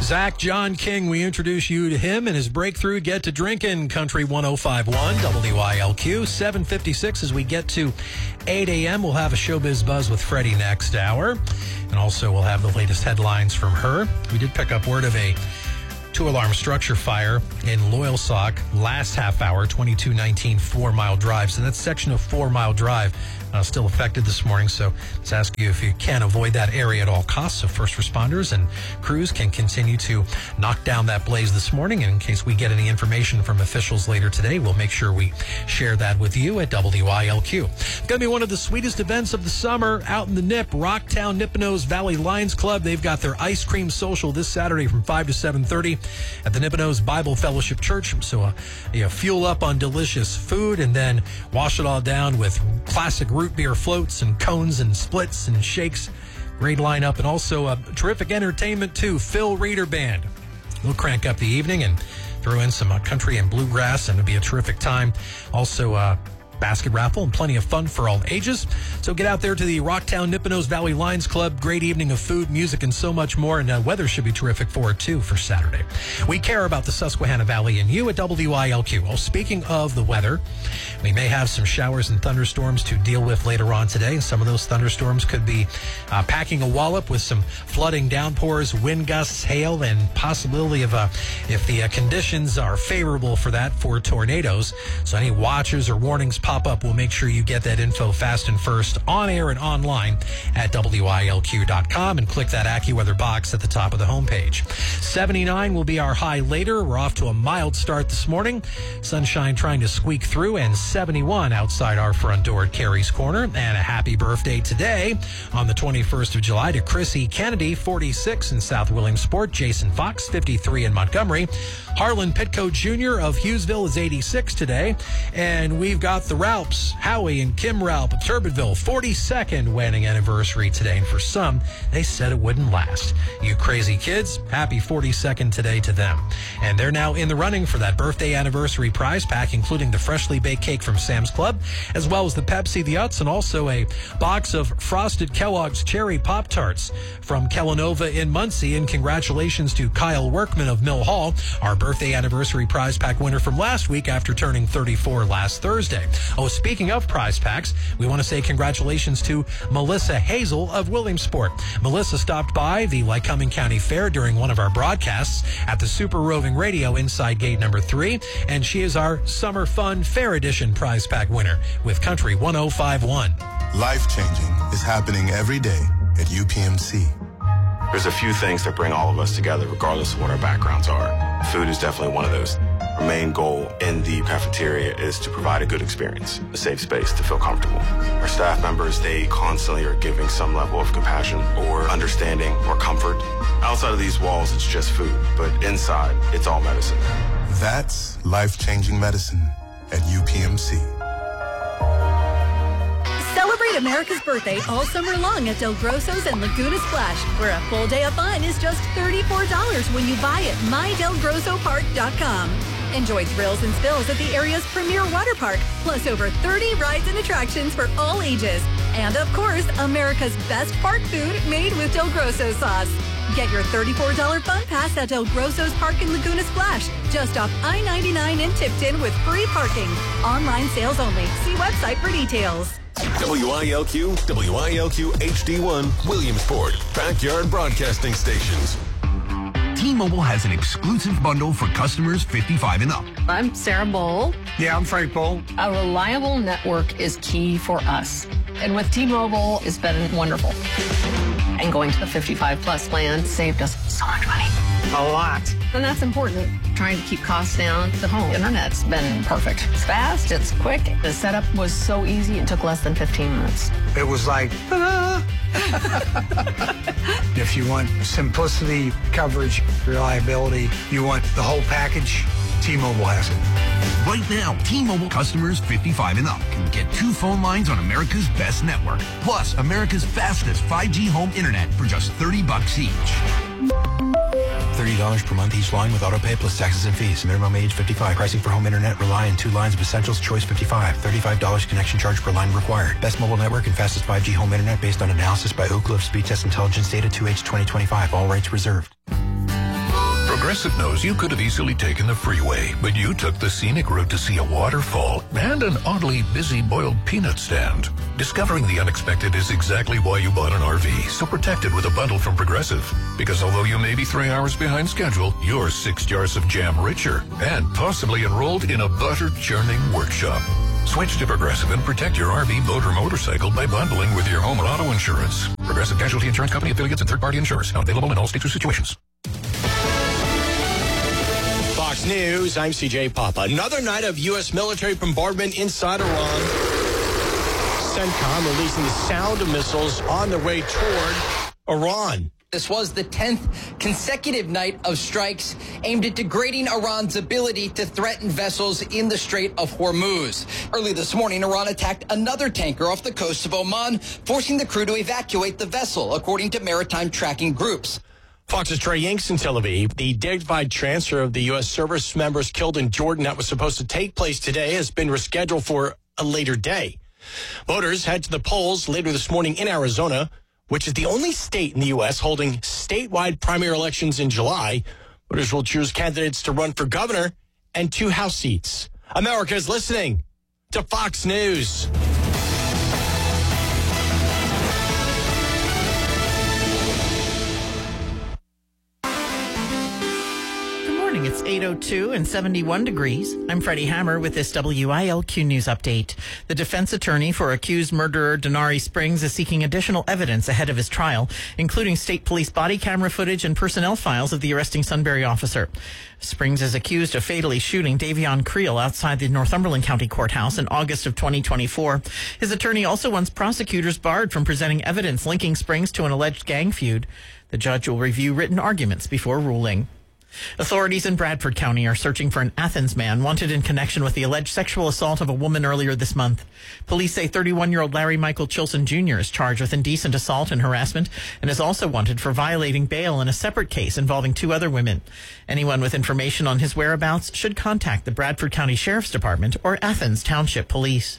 Zach John King, we introduce you to him and his breakthrough Get to Drinkin', Country 105.1 WILQ, 7:56 as we get to 8 a.m. We'll have a Showbiz Buzz with Freddie next hour. And also we'll have the latest headlines from her. We did pick up word of a two-alarm structure fire in Loyalsock last half hour, 2219 4 Mile Drive. So that section of 4 Mile Drive still affected this morning. So let's ask you if you can avoid that area at all costs. So first responders and crews can continue to knock down that blaze this morning. And in case we get any information from officials later today, we'll make sure we share that with you at WILQ. It's going to be one of the sweetest events of the summer out in the Nip. Rocktown Nipponos Valley Lions Club. They've got their ice cream social this Saturday from 5 to 7:30 at the Nipponos Bible Fellowship Church. So fuel up on delicious food and then wash it all down with classic root beer floats and cones and splits and shakes. Great lineup, and also terrific entertainment too. Phil Reeder Band. We'll crank up the evening and throw in some country and bluegrass, and it'll be a terrific time. Also, basket raffle and plenty of fun for all ages. So get out there to the Rocktown Nipponos Valley Lions Club. Great evening of food, music, and so much more. And weather should be terrific for it, too, for Saturday. We care about the Susquehanna Valley and you at WILQ. Well, speaking of the weather, we may have some showers and thunderstorms to deal with later on today. Some of those thunderstorms could be packing a wallop with some flooding downpours, wind gusts, hail, and possibility of, if the conditions are favorable for that, for tornadoes. So any watches or warnings pop up, we'll make sure you get that info fast and first on air and online at WILQ.com, and click that AccuWeather box at the top of the homepage. 79 will be our high later. We're off to a mild start this morning. Sunshine trying to squeak through, and 71 outside our front door at Carey's Corner. And a happy birthday today on the 21st of July to Chrissy Kennedy, 46 in South Williamsport. Jason Fox, 53 in Montgomery. Harlan Pitco Jr. of Hughesville is 86 today. And we've got the Ralphs, Howie and Kim Ralph of Turbidville, 42nd wedding anniversary today. And for some, they said it wouldn't last. You crazy kids, happy 42nd today to them. And they're now in the running for that birthday anniversary prize pack, including the freshly baked cake from Sam's Club, as well as the Pepsi the Utz, and also a box of Frosted Kellogg's Cherry Pop-Tarts from Kellanova in Muncie. And congratulations to Kyle Workman of Mill Hall, our birthday anniversary prize pack winner from last week after turning 34 last Thursday. Oh, speaking of prize packs, we want to say congratulations to Melissa Hazel of Williamsport. Melissa stopped by the Lycoming County Fair during one of our broadcasts at the Super Roving Radio inside gate number 3, and she is our Summer Fun Fair Edition prize pack winner with Country 105.1. Life-changing is happening every day at UPMC. There's a few things that bring all of us together, regardless of what our backgrounds are. Food is definitely one of those. Our main goal in the cafeteria is to provide a good experience, a safe space to feel comfortable. Our staff members, they constantly are giving some level of compassion or understanding or comfort. Outside of these walls, it's just food, but inside, it's all medicine. That's life-changing medicine at UPMC. Celebrate America's birthday all summer long at Del Grosso's and Laguna Splash, where a full day of fun is just $34 when you buy at MyDelGrossoPark.com. Enjoy thrills and spills at the area's premier water park, plus over 30 rides and attractions for all ages. And of course, America's best park food made with Del Grosso sauce. Get your $34 fun pass at Del Grosso's Park in Laguna Splash, just off I-99 in Tipton with free parking. Online sales only. See website for details. WILQ, WILQ HD1, Williamsport, backyard broadcasting stations. T-Mobile has an exclusive bundle for customers 55 and up. I'm Sarah Bowl. Yeah, I'm Frank Bowl. A reliable network is key for us. And with T-Mobile, it's been wonderful. And going to the 55 plus plan saved us so much money. A lot. And that's important. Trying to keep costs down. The home internet's been perfect. It's fast, it's quick. The setup was so easy, it took less than 15 minutes. It was like, If you want simplicity, coverage, reliability, you want the whole package, T-Mobile has it. Right now, T-Mobile customers 55 and up can get 2 phone lines on America's best network, plus America's fastest 5G home internet for just $30 each. $30 per month each line with autopay plus taxes and fees. Minimum age 55. Pricing for home internet rely on 2 lines of essentials. Choice 55. $35 connection charge per line required. Best mobile network and fastest 5G home internet based on analysis by Oak Cliff Speed Test Intelligence Data 2H 2025. All rights reserved. Progressive knows you could have easily taken the freeway, but you took the scenic route to see a waterfall and an oddly busy boiled peanut stand. Discovering the unexpected is exactly why you bought an RV, so protected with a bundle from Progressive. Because although you may be 3 hours behind schedule, you're 6 jars of jam richer and possibly enrolled in a butter churning workshop. Switch to Progressive and protect your RV, boat, or motorcycle by bundling with your home and auto insurance. Progressive Casualty Insurance Company, affiliates, and third-party insurers. Not available in all states or situations. Fox News, I'm CJ Papa. Another night of U.S. military bombardment inside Iran. CENTCOM releasing the sound of missiles on their way toward Iran. This was the 10th consecutive night of strikes aimed at degrading Iran's ability to threaten vessels in the Strait of Hormuz. Early this morning, Iran attacked another tanker off the coast of Oman, forcing the crew to evacuate the vessel, according to maritime tracking groups. Fox's Trey Yanks in Tel Aviv. The dignified transfer of the U.S. service members killed in Jordan that was supposed to take place today has been rescheduled for a later day. Voters head to the polls later this morning in Arizona, which is the only state in the U.S. holding statewide primary elections in July. Voters will choose candidates to run for governor and 2 House seats. America is listening to Fox News. It's 8:02 and 71 degrees. I'm Freddie Hammer with this WILQ News update. The defense attorney for accused murderer Denari Springs is seeking additional evidence ahead of his trial, including state police body camera footage and personnel files of the arresting Sunbury officer. Springs is accused of fatally shooting Davion Creel outside the Northumberland County Courthouse in August of 2024. His attorney also wants prosecutors barred from presenting evidence linking Springs to an alleged gang feud. The judge will review written arguments before ruling. Authorities in Bradford County are searching for an Athens man wanted in connection with the alleged sexual assault of a woman earlier this month. Police say 31-year-old Larry Michael Chilson Jr. is charged with indecent assault and harassment and is also wanted for violating bail in a separate case involving 2 other women. Anyone with information on his whereabouts should contact the Bradford County Sheriff's Department or Athens Township Police.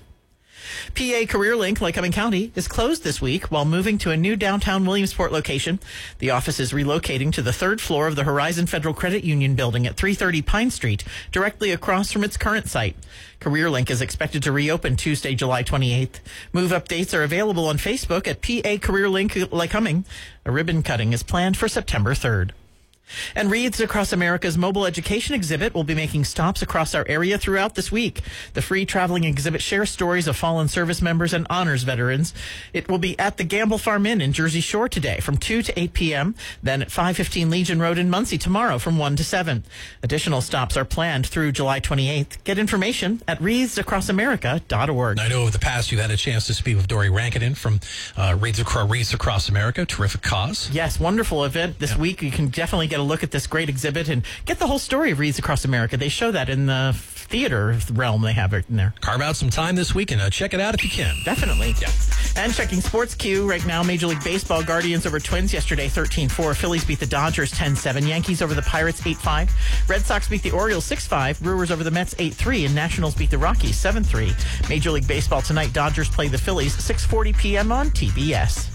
PA CareerLink, Lycoming County, is closed this week while moving to a new downtown Williamsport location. The office is relocating to the 3rd floor of the Horizon Federal Credit Union building at 330 Pine Street, directly across from its current site. CareerLink is expected to reopen Tuesday, July 28th. Move updates are available on Facebook at PA CareerLink Lycoming. A ribbon cutting is planned for September 3rd. And Wreaths Across America's mobile education exhibit will be making stops across our area throughout this week. The free traveling exhibit shares stories of fallen service members and honors veterans. It will be at the Gamble Farm Inn in Jersey Shore today from 2 to 8 p.m., then at 515 Legion Road in Muncie tomorrow from 1 to 7. Additional stops are planned through July 28th. Get information at wreathsacrossamerica.org. I know over the past you've had a chance to speak with Dory Rankinen from Wreaths Across America. Terrific cause. Yes, wonderful event this week. You can definitely get a look at this great exhibit and get the whole story of Wreaths Across America. They show that in the theater realm. They have it in there. Carve out some time this week and check it out if you can. Definitely. Yeah. And checking Sports Q right now, Major League Baseball, Guardians over Twins yesterday 13-4. Phillies beat the Dodgers 10-7. Yankees over the Pirates 8-5. Red Sox beat the Orioles 6-5. Brewers over the Mets 8-3. And Nationals beat the Rockies 7-3. Major League Baseball tonight, Dodgers play the Phillies 6:40 p.m. on TBS.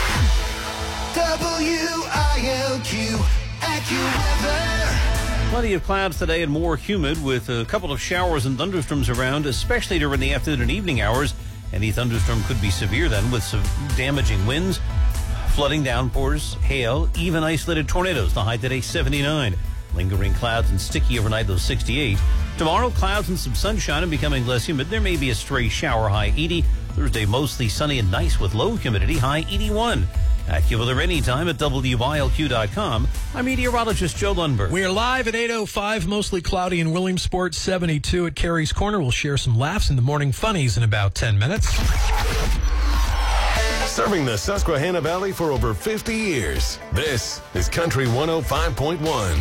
WILQ AccuWeather. Plenty of clouds today and more humid with a couple of showers and thunderstorms around, especially during the afternoon and evening hours. Any thunderstorm could be severe then with some damaging winds, flooding, downpours, hail, even isolated tornadoes. The high today 79. Lingering clouds and sticky overnight, those 68. Tomorrow, clouds and some sunshine and becoming less humid. There may be a stray shower, high 80. Thursday, mostly sunny and nice with low humidity, high 81. AccuWeather anytime at WILQ.com. I'm meteorologist Joe Lundberg. We're live at 8:05, mostly cloudy in Williamsport, 72 at Carey's Corner. We'll share some laughs in the morning funnies in about 10 minutes. Serving the Susquehanna Valley for over 50 years. This is Country 105.1.